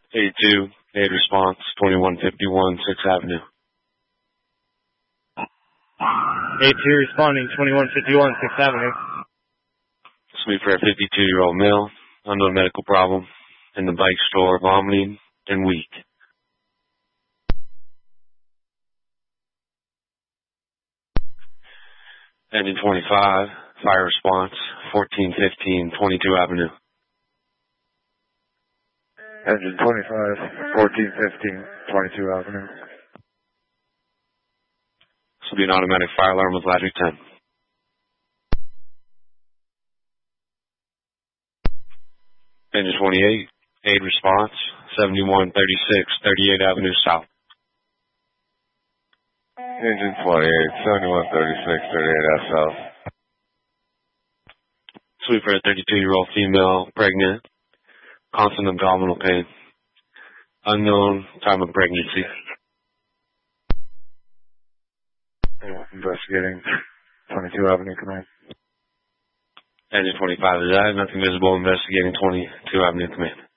82, aid response, 2151 6th Avenue. 82 responding, 2151 6th Avenue. Sweep for a 52-year-old male, unknown medical problem, in the bike store, vomiting and weak. Engine 25, fire response, 1415 22 Avenue. Engine 25, 1415 22 Avenue. This will be an automatic fire alarm with latitude 10. Engine 28, aid response, 7136 38 Avenue South. Engine 28, 7136 38 South. Sweep for a 32-year-old female, pregnant, constant abdominal pain. Unknown time of pregnancy. Investigating 22 Avenue Command. Engine 25 is that. Nothing visible. Investigating 22 Avenue Command.